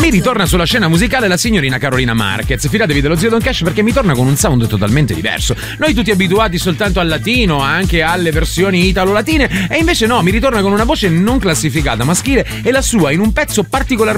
Qui ritorna sulla scena musicale la signorina Carolina Marquez. Fidatevi dello zio Don Cash perché mi torna con un sound totalmente diverso. Noi tutti abituati soltanto al latino, anche alle versioni italo-latine, e invece no, mi ritorna con una voce non classificata maschile e la sua in un pezzo particolarmente